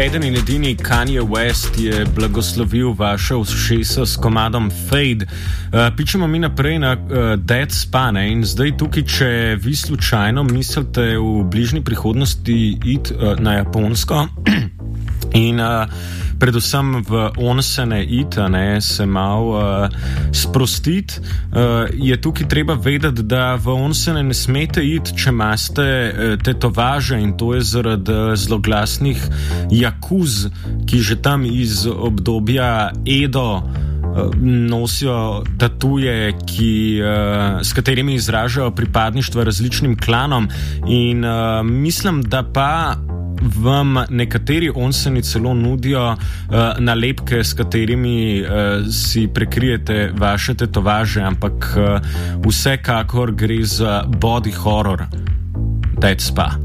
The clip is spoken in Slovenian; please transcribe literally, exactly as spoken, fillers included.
eden in edini Kanye West je blagoslovil vaše ušesa s komadom Fade. Uh, pičemo mi naprej na uh, Dead Spa, ne? In zdaj tukaj, če vi slučajno mislite v bližnji prihodnosti iti uh, na Japonsko in uh, predvsem v onsene ita, ne, se malo uh, sprostiti, uh, je tukaj treba vedeti, da v onsene ne smete iti, če imate uh, tetovaže, in to je zaradi uh, zloglasnih jakuz, ki že tam iz obdobja Edo uh, nosijo tatuje, ki, uh, s katerimi izražajo pripadništvo različnim klanom, in uh, mislim, da pa vam nekateri onseni celo nudijo uh, nalepke, s katerimi uh, si prekrijete vaše tetovaže, ampak uh, vsekakor gre za body horror. Dead Spa.